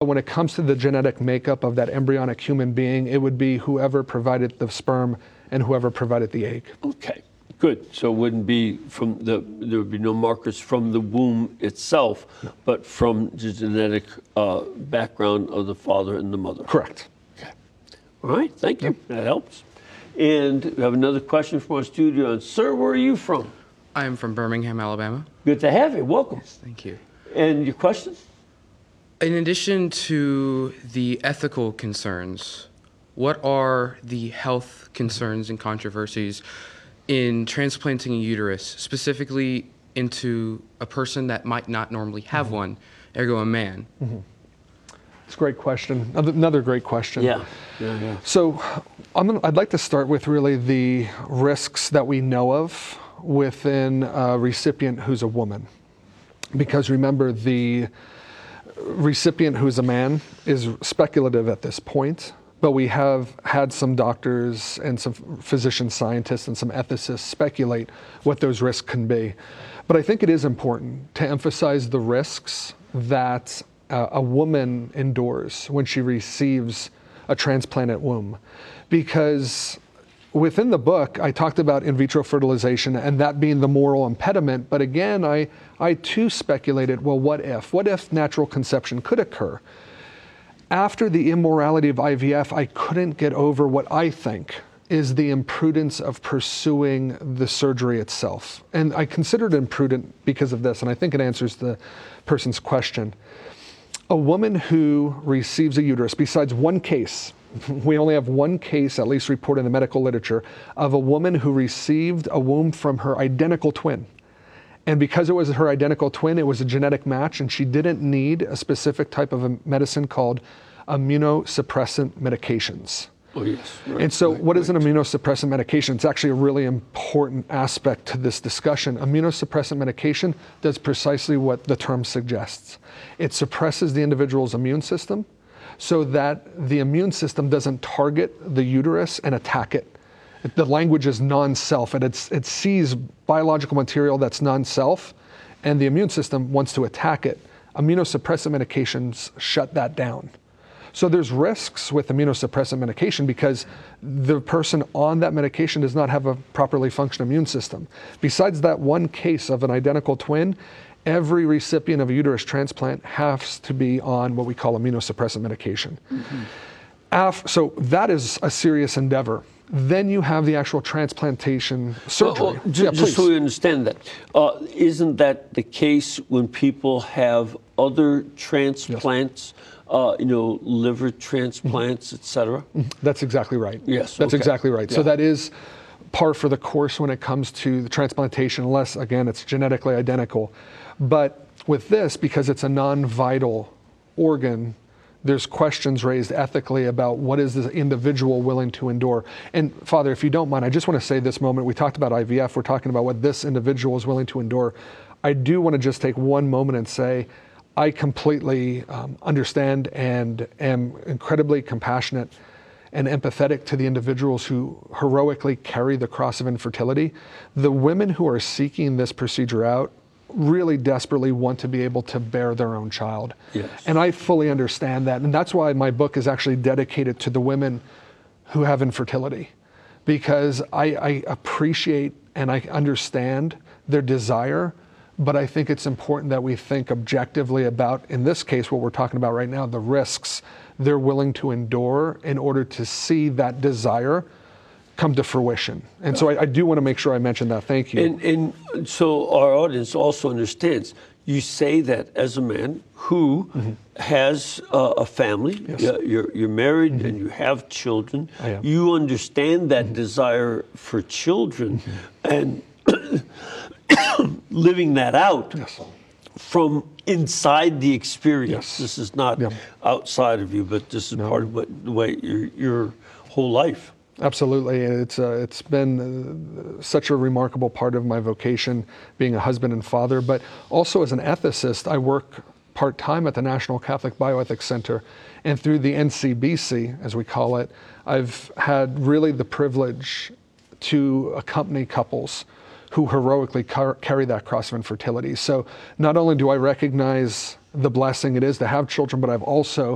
when it comes to the genetic makeup of that embryonic human being, it would be whoever provided the sperm and whoever provided the egg. Okay, good. So it wouldn't be there would be no markers from the womb itself, but from the genetic background of the father and the mother. Correct. Okay. All right, thank you. That helps. And we have another question from our studio. And sir, where are you from? I am from Birmingham, Alabama. Good to have you. Welcome. Yes, thank you. And your question? In addition to the ethical concerns, what are the health concerns and controversies in transplanting a uterus, specifically into a person that might not normally have one, ergo a man? It's a great question. Another great question. Yeah. So I'd like to start with really the risks that we know of within a recipient who's a woman. Because remember, the recipient who's a man is speculative at this point, but we have had some doctors and some physician scientists and some ethicists speculate what those risks can be. But I think it is important to emphasize the risks that a woman endures when she receives a transplanted womb. Because within the book, I talked about in vitro fertilization and that being the moral impediment. But again, I too speculated, well, what if? What if natural conception could occur? After the immorality of IVF, I couldn't get over what I think is the imprudence of pursuing the surgery itself. And I consider it imprudent because of this, and I think it answers the person's question. A woman who receives a uterus, besides one case, we only have one case, at least reported in the medical literature, of a woman who received a womb from her identical twin. And because it was her identical twin, it was a genetic match, and she didn't need a specific type of a medicine called immunosuppressant medications. Oh, yes. Right, and so what is an immunosuppressant medication? It's actually a really important aspect to this discussion. Immunosuppressant medication does precisely what the term suggests. It suppresses the individual's immune system so that the immune system doesn't target the uterus and attack it. The language is non-self, and it sees biological material that's non-self, and the immune system wants to attack it. Immunosuppressant medications shut that down. So there's risks with immunosuppressant medication because the person on that medication does not have a properly functioning immune system. Besides that one case of an identical twin, every recipient of a uterus transplant has to be on what we call immunosuppressant medication. So that is a serious endeavor. Then you have the actual transplantation surgery. Just so we understand that, isn't that the case when people have other transplants, liver transplants, et cetera? That's exactly right. Yes. That's exactly right. Yeah. So that is par for the course when it comes to the transplantation, unless, again, it's genetically identical. But with this, because it's a non-vital organ, there's questions raised ethically about what is the individual willing to endure. And Father, if you don't mind, I just want to say this moment, we talked about IVF, we're talking about what this individual is willing to endure. I do want to just take one moment and say, I completely understand and am incredibly compassionate and empathetic to the individuals who heroically carry the cross of infertility. The women who are seeking this procedure out really desperately want to be able to bear their own child. Yes. And I fully understand that. And that's why my book is actually dedicated to the women who have infertility, because I appreciate and I understand their desire, but I think it's important that we think objectively about, in this case, what we're talking about right now, the risks they're willing to endure in order to see that desire come to fruition. And so I do want to make sure I mention that. Thank you. And so our audience also understands, you say that as a man who has a family, Yes. you're married and you have children, I am. you understand that desire for children and living that out Yes. from inside the experience. Yes. This is not Yeah. outside of you, but this is part of the way your whole life. Absolutely. It's been such a remarkable part of my vocation, being a husband and father, but also as an ethicist, I work part-time at the National Catholic Bioethics Center. And through the NCBC, as we call it, I've had really the privilege to accompany couples who heroically carry that cross of infertility. So not only do I recognize the blessing it is to have children, but I've also